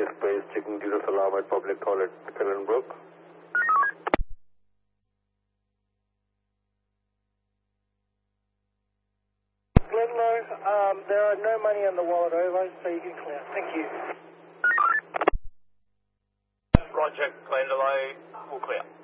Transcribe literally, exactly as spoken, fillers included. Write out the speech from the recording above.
airspace, checking Jesus alarm at public toilet, Ellenbrook. Glenlow, um, there are no money on the wallet over, so you can clear. Thank you. Roger, Glenlow, we'll clear.